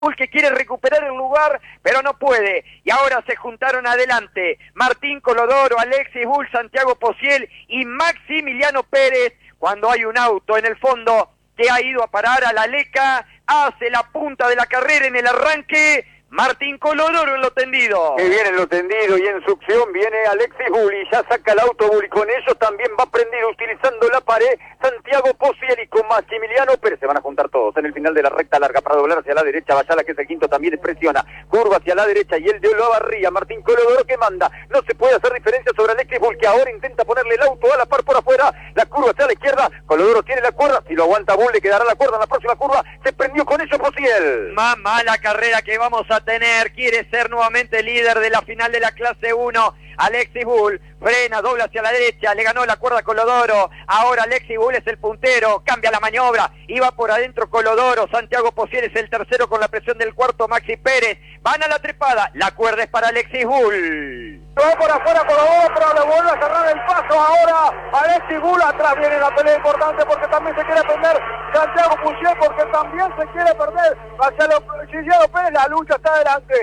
que quiere recuperar el lugar, pero no puede. Y ahora se juntaron adelante Martín Colodoro, Alexis Bull, Santiago Pociel y Maximiliano Pérez, cuando hay un auto en el fondo que ha ido a parar a la Leca, hace la punta de la carrera en el arranque. Martín Colodoro en lo tendido. Que viene en lo tendido y en succión viene Alexis Bull y ya saca el auto Bull y con ellos también va prendido utilizando la pared Santiago Pociel y con Maximiliano Pérez. Se van a juntar todos en el final de la recta larga para doblar hacia la derecha. Bayala, que es el quinto, también presiona. Curva hacia la derecha y el de Olavarría. Martín Colodoro que manda. No se puede hacer diferencia sobre Alexis Bull, que ahora intenta ponerle el auto a la par por afuera. La curva hacia la izquierda. Colodoro tiene la cuerda. Si lo aguanta Bull, le quedará la cuerda en la próxima curva. Se prendió con ello Pociel. Más mala carrera que vamos a tener. Quiere ser nuevamente líder de la final de la clase 1. Alexis Bull frena, dobla hacia la derecha, le ganó la cuerda a Colodoro. Ahora Alexis Bull es el puntero, cambia la maniobra y va por adentro Colodoro. Santiago Pociel es el tercero con la presión del cuarto, Maxi Pérez. Van a la trepada, la cuerda es para Alexis Bull. Va por afuera Colodoro, pero le vuelve a cerrar el paso ahora Alexis Bull. Atrás viene la pelea importante porque también se quiere perder Santiago Pociel, porque también se quiere perder Santiago Pérez. La lucha está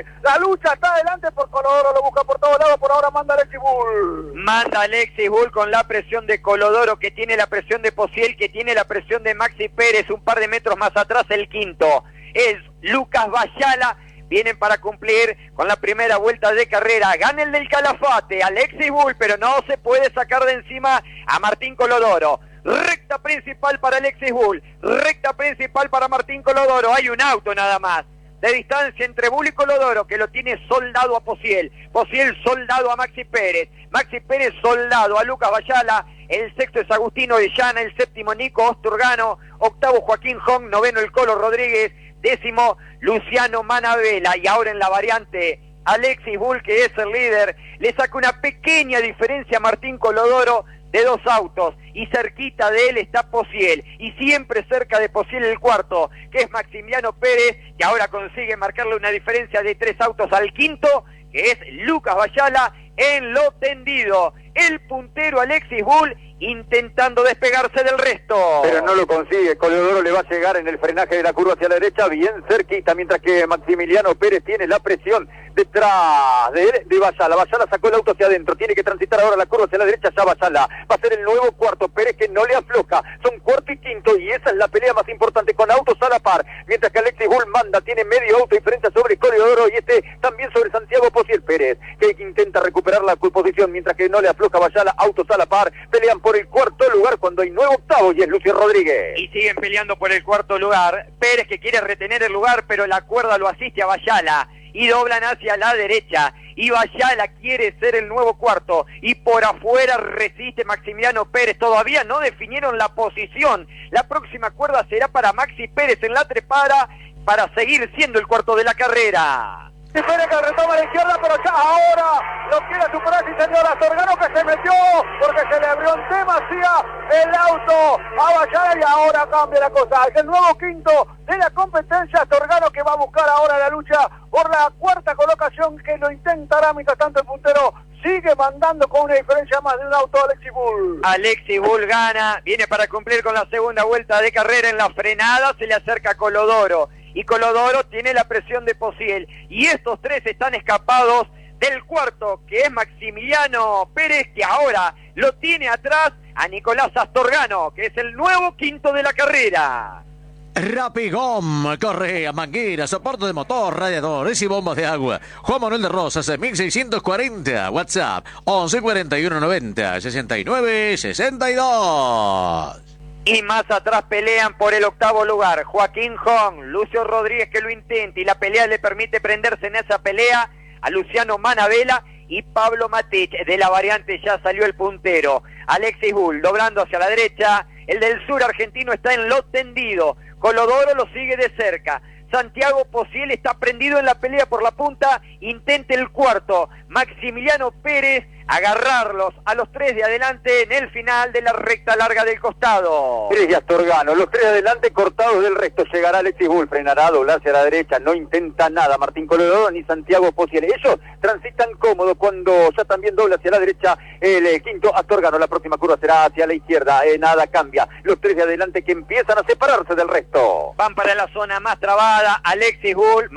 adelante por Colodoro, lo busca por todos lados. Por ahora manda Alexis Bull. Manda Alexis Bull con la presión de Colodoro, que tiene la presión de Pociel, que tiene la presión de Maxi Pérez. Un par de metros más atrás el quinto es Lucas Bayala. Vienen para cumplir con la primera vuelta de carrera. Gana el del Calafate, Alexis Bull, pero no se puede sacar de encima a Martín Colodoro. Recta principal para Alexis Bull, recta principal para Martín Colodoro. Hay un auto nada más de distancia entre Bull y Colodoro, que lo tiene soldado a Pociel. Pociel soldado a Maxi Pérez. Maxi Pérez soldado a Lucas Bayala. El sexto es Agustino Orellana, el séptimo Nico Osturgano, octavo Joaquín Hong, noveno el Colo Rodríguez, décimo Luciano Manabela. Y ahora en la variante Alexis Bull, que es el líder, le saca una pequeña diferencia a Martín Colodoro de dos autos, y cerquita de él está Pociel, y siempre cerca de Pociel el cuarto, que es Maximiliano Pérez, que ahora consigue marcarle una diferencia de 3 autos al quinto, que es Lucas Bayala en lo tendido. El puntero Alexis Bull intentando despegarse del resto. Pero no lo consigue. Colodoro le va a llegar en el frenaje de la curva hacia la derecha, bien cerquita, mientras que Maximiliano Pérez tiene la presión detrás de él, de Bayala. Bayala sacó el auto hacia adentro, tiene que transitar ahora la curva hacia la derecha, ya Bayala. Va a ser el nuevo cuarto, Pérez que no le afloja. Son cuarto y quinto, y esa es la pelea más importante, con autos a la par. Mientras que Alexis Bull manda, tiene medio auto diferencia sobre Colodoro, y también sobre Santiago Pociel. Pérez, que intenta recuperar la posición, mientras que no le afloja Bayala. Autos a la par, pelean por el cuarto lugar cuando hay nuevo octavo, y es Lucio Rodríguez. Y siguen peleando por el cuarto lugar. Pérez, que quiere retener el lugar, pero la cuerda lo asiste a Bayala. Y doblan hacia la derecha. Y Bayala quiere ser el nuevo cuarto. Y por afuera resiste Maximiliano Pérez. Todavía no definieron la posición. La próxima cuerda será para Maxi Pérez en la trepada, para seguir siendo el cuarto de la carrera. Pérez que retoma a la izquierda, pero ya ahora lo quiere superar, sí señor, Astorgano, que se metió porque se le abrió un tema hacia el auto a Bayala, y ahora cambia la cosa. Es el nuevo quinto de la competencia, Astorgano, que va a buscar ahora la lucha por la cuarta colocación, que lo intentará. Mientras tanto el puntero sigue mandando con una diferencia más de un auto, Alexis Bull. Alexis Bull gana, viene para cumplir con la segunda vuelta de carrera. En la frenada se le acerca Colodoro, y Colodoro tiene la presión de Pociel, y estos tres están escapados del cuarto, que es Maximiliano Pérez, que ahora lo tiene atrás a Nicolás Astorgano, que es el nuevo quinto de la carrera. Rapigom, correa, manguera, soporte de motor, radiadores y bombas de agua. Juan Manuel de Rosas, 1640. WhatsApp, 11 41 90 69 62. Y más atrás pelean por el octavo lugar Joaquín Hong, Lucio Rodríguez, que lo intenta, y la pelea le permite prenderse en esa pelea a Luciano Manabela y Pablo Matich. De la variante ya salió el puntero Alexis Bull, doblando hacia la derecha. El del sur argentino está en lo tendido. Colodoro lo sigue de cerca. Santiago Pociel está prendido en la pelea por la punta, intenta el cuarto. Maximiliano Pérez agarrarlos a los 3 de adelante en el final de la recta larga del costado. 3 de Astorgano, los 3 de adelante cortados del resto. Llegará Alexis Bull, frenará a doblarse a la derecha, no intenta nada Martín Colodoro ni Santiago Posiel. Ellos transitan cómodo cuando ya también dobla hacia la derecha el quinto Astorgano. La próxima curva será hacia la izquierda, nada cambia. Los 3 de adelante que empiezan a separarse del resto. Van para la zona más trabada, Alexis Bull.